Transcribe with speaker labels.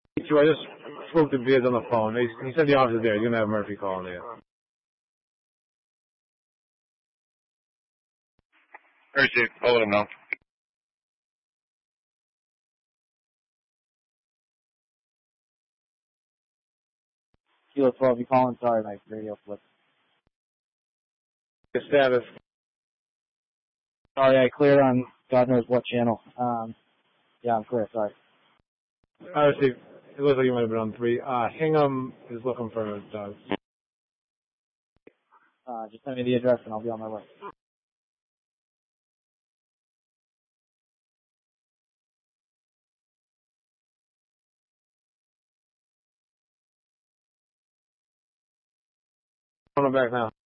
Speaker 1: I just spoke to Biz on the phone. He said the office is there. He's going to have Murphy calling you.
Speaker 2: All right, Chief. I'll let him know.
Speaker 3: Kilo 12, you calling? Sorry, my radio flipped.
Speaker 1: The status.
Speaker 3: Sorry, I cleared on God knows what channel. Yeah, I'm clear, sorry.
Speaker 1: Obviously, it looks like you might have been on 3. Hingham is looking for Doug.
Speaker 3: Just send me the address and I'll be on my way.
Speaker 1: I'm back now.